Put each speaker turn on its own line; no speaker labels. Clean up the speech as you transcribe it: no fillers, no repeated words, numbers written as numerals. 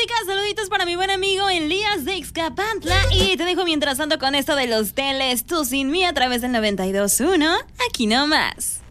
chicas, saluditos para mi buen amigo Elías de Ixcapantla. Y te dejo mientras tanto con esto de los teles, tú sin mí a través del 92.1, aquí nomás.